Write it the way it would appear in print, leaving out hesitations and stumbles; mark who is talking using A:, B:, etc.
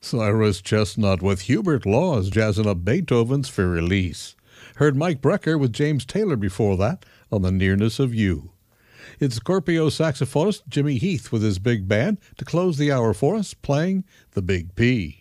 A: Cyrus Chestnut with Hubert Laws jazzing up Beethoven's Fur Elise. Heard Mike Brecker with James Taylor before that on The Nearness of You. It's Scorpio saxophonist Jimmy Heath with his big band to close the hour for us, playing the Big P.